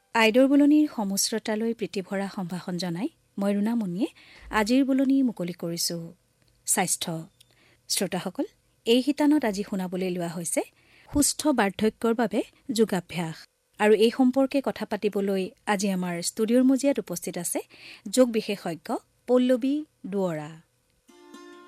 আইদৰ বুলনিৰ সমশ্ৰতালৈ প্ৰীতিভৰা সম্ভাষণ জনাই মই ৰুণামণিয়ে আজিৰ বুলনি মুকলি কৰিছোঁ। স্বাস্থ্য। শ্ৰোতাসকল, এই শিতানত আজি শুনাবলৈ লোৱা হৈছে সুস্থ বাৰ্ধক্যৰ বাবে যোগাভ্যাস। আৰু এই সম্পৰ্কে কথা পাতিবলৈ আজি আমাৰ ষ্টুডিঅ'ৰ মজিয়াত উপস্থিত আছে যোগ বিশেষজ্ঞ পল্লৱী দুৱৰা।